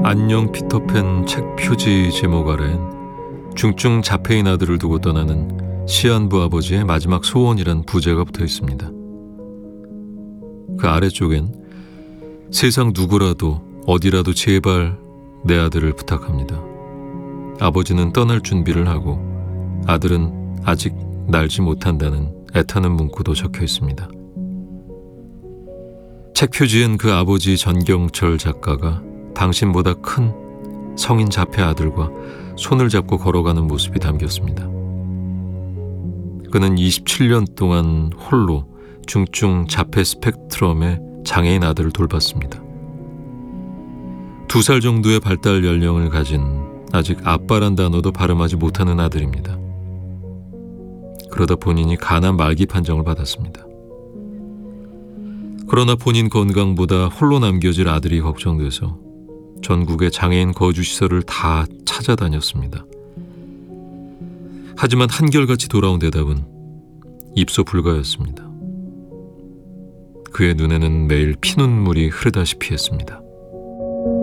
안녕 피터팬 책 표지 제목 아래엔 중증 자폐인 아들을 두고 떠나는 시한부 아버지의 마지막 소원이란 부제가 붙어 있습니다. 그 아래쪽엔 세상 누구라도 어디라도 제발 내 아들을 부탁합니다. 아버지는 떠날 준비를 하고 아들은 아직 날지 못한다는 애타는 문구도 적혀 있습니다. 책 표지엔 그 아버지 전경철 작가가 당신보다 큰 성인 자폐 아들과 손을 잡고 걸어가는 모습이 담겼습니다. 그는 27년 동안 홀로 중증 자폐 스펙트럼의 장애인 아들을 돌봤습니다. 2살 정도의 발달 연령을 가진 아직 아빠란 단어도 발음하지 못하는 아들입니다. 그러다 본인이 간암 말기 판정을 받았습니다. 그러나 본인 건강보다 홀로 남겨질 아들이 걱정돼서 전국의 장애인 거주시설을 다 찾아다녔습니다. 하지만 한결같이 돌아온 대답은 입소 불가였습니다. 그의 눈에는 매일 피눈물이 흐르다시피 했습니다.